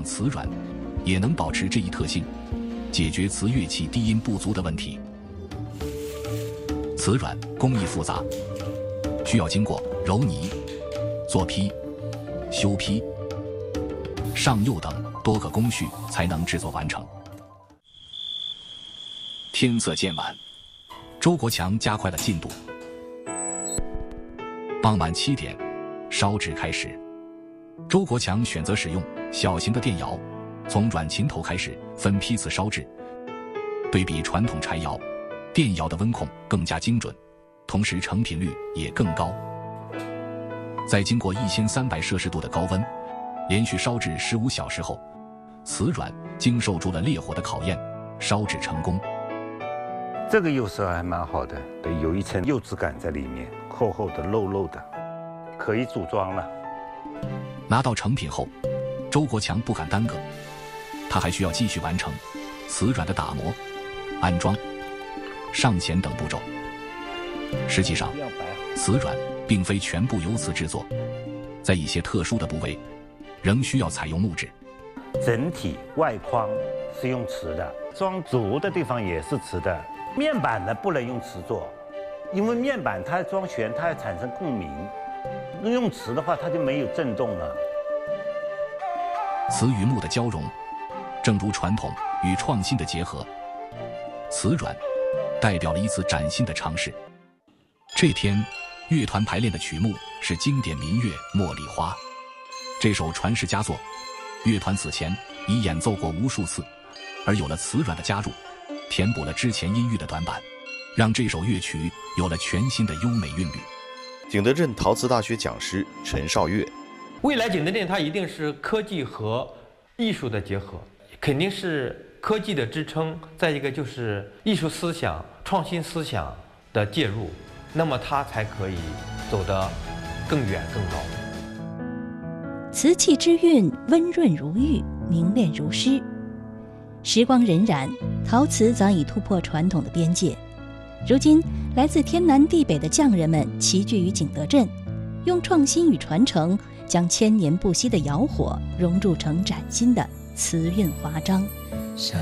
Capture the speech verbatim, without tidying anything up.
瓷软，也能保持这一特性，解决瓷乐器低音不足的问题。瓷软工艺复杂，需要经过揉泥、做坯、修坯、上釉等多个工序才能制作完成。天色渐晚，周国强加快了进度。傍晚七点，烧制开始。周国强选择使用小型的电窑，从软琴头开始分批次烧制。对比传统柴窑，电窑的温控更加精准，同时成品率也更高。在经过一千三百摄氏度的高温，连续烧制十五小时后，瓷软经受住了烈火的考验，烧制成功。 这个釉色还蛮好的，对，有一层釉质感在里面，厚厚的、肉肉的，可以组装了。 拿到成品后，周国强不敢耽搁，他还需要继续完成瓷软的打磨、安装、上钳等步骤。实际上，瓷软并非全部由瓷制作，在一些特殊的部位，仍需要采用木质。 整体外框是用瓷的，装足的地方也是瓷的。面板呢不能用瓷做，因为面板它装旋，它要产生共鸣。用瓷的话，它就没有震动了。 瓷与木的交融，正如传统与创新的结合，瓷软代表了一次崭新的尝试。这天，乐团排练的曲目是经典民乐《茉莉花》。这首传世佳作，乐团此前已演奏过无数次，而有了瓷软的加入，填补了之前音域的短板，让这首乐曲有了全新的优美韵律。 景德镇陶瓷大学讲师陈少月， 未来景德镇它一定是科技和艺术的结合，肯定是科技的支撑，再一个就是艺术思想、创新思想的介入，那么它才可以走得更远更高。 瓷器之韵温润如玉，凝练如诗。时光荏苒，陶瓷早已突破传统的边界。如今，来自天南地北的匠人们齐聚于景德镇，用创新与传承，将千年不息的窑火融铸成崭新的瓷韵华章。